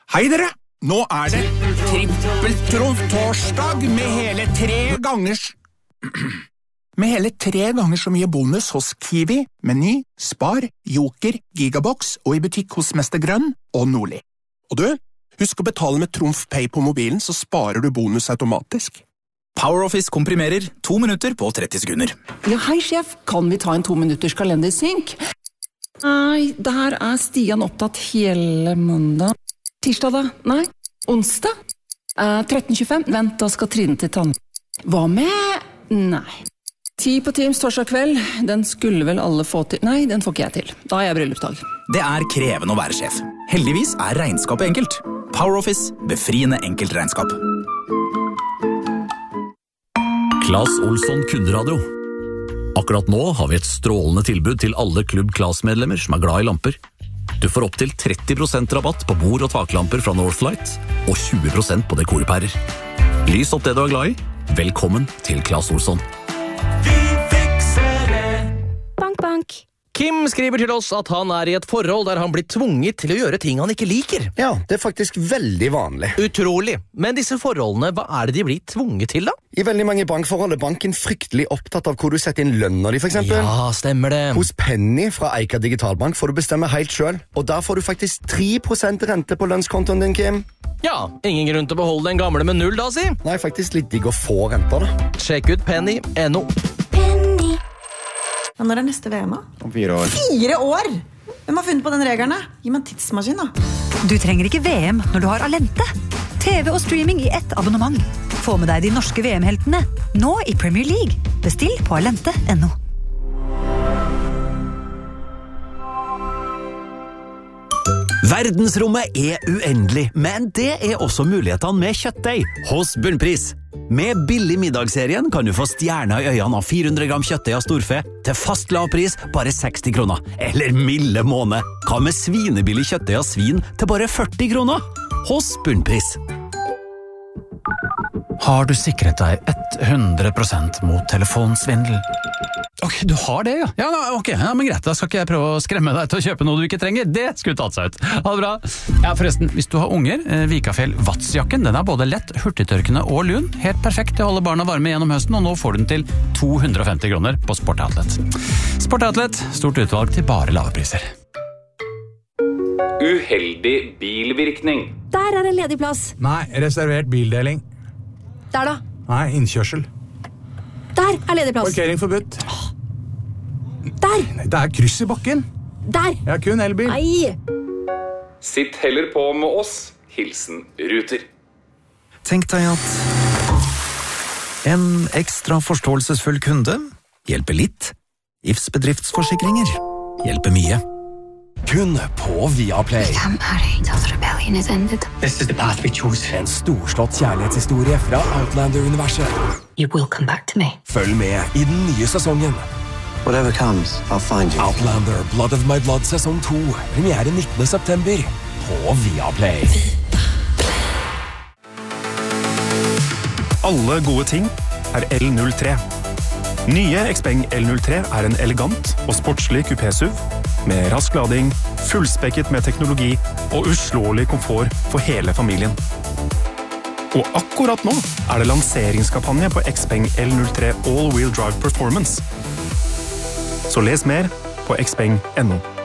Hei dere! Nå det trippeltrumf-torsdag med hele 3 ganger så mye bonus hos Kiwi, Meny, Spar, Joker, Gigabox og i butikk hos Mester Grønn og Nordli. Og du, husk å betale med Trumf Pay på mobilen, så sparer du bonus automatisk. PowerOffice komprimerer 2 minutter på 30 sekunder. Ja, hei sjef, kan vi ta en 2 minutters kalendersynk? Nei, der Stian opptatt hele mandag. Tirsdag da? Nei. Onsdag? 13.25? Vent, da skal Trine til tann. Hva med? Nei. 10 på Teams torsdag kveld. Den skulle vel alle få til. Nei, den får ikke jeg til. Da jeg bryllupsdag. Det krevende å være sjef. Heldigvis regnskapet enkelt. PowerOffice, befriende enkelt regnskap. Claes Olsson kunderadio. Akkurat nå har vi et strålende tilbud til alle Klubb Claes-medlemmer som glad i lamper. Du får opp til 30% rabatt på bord- og taklamper fra Northlight, og 20% på dekorpærer. Lys opp det du glad i. Velkommen til Claes Olsson. Vi fikser det. Bank, bank. Kim skriver til oss at han i et forhold der han blir tvunget til å gjøre ting han ikke liker. Ja, det faktisk veldig vanlig. Utrolig. Men disse forholdene, hva det de blir tvunget til da? I veldig mange bankforhold banken fryktelig opptatt av hvor du setter inn lønner de, for eksempel. Ja, stemmer det. Hos Penny fra Eika Digitalbank får du bestemme helt selv, og der får du faktisk 3% rente på lønnskontoen din, Kim. Ja, ingen grunn til å beholde den gamle med 0 da, si. Nei, faktisk litt digg å få renter da. Sjekk ut Penny.no. Ja, når neste VM da? Om 4 år. 4 år? Hvem har funnet på den regelen da? Gi meg en tidsmaskin da. Du trenger ikke VM når du har Alente. TV og streaming i ett abonnement. Få med deg de norske VM-heltene, nå i Premier League. Bestill på alente.no. Verdensrommet uendelig, men det også mulighetene med kjøttdeig hos Bunnpris. Med billig middagsserien kan du få stjerner i øynene av 400 gram kjøttdeig av storfe til fast lav pris, bare 60 kroner. Eller milde måned. Hva med svinebillig kjøttdeig av svin til bare 40 kroner? Hos Bunnpris. Har du sikret deg 100% mot telefonsvindel? Ok, du har det, ja. Ja, men greit, da skal ikke jeg prøve å skremme deg til å kjøpe noe du ikke trenger. Det skulle tatt seg ut. Ha det bra. Ja, forresten, hvis du har unger, Vikafjell Vatsjakken, den både lett, hurtigtørkende og lun. Helt perfekt til å holde barna varme gjennom høsten, og nå får du den til 250 kroner på Sportoutlet. Sportoutlet, stort utvalg til bare lave priser. Uheldig bilvirkning. Der en ledig plass. Nei, reservert bildeling. Der da. Nei, innkjørsel. Der ledig plass. Parkering forbudt. Der. Det kryss i bakken. Der. Jeg kun elbil. Nei. Sitt heller på med oss. Hilsen Ruter. Tenk deg at en ekstra forståelsesfull kunde hjelper litt. IFs bedriftsforsikringer hjelper mye. Kun på Viaplay. This is the path we chose. En storslått kjærlighetshistorie fra Outlander-universet. You will come back to me. Følg med i den nye sesongen. Whatever comes, I'll find you. Outlander, Blood of My Blood, sesong 2. Premiere 19. september. På Viaplay. Alle gode ting L03. Nye Xpeng L03 en elegant og sportslig kupé-SUV med rask lading, fullspekket med teknologi og uslåelig komfort for hele familien. Og akkurat nå det lanseringskampanje på Xpeng L03 All-Wheel Drive Performance. Så les mer på xpeng.no.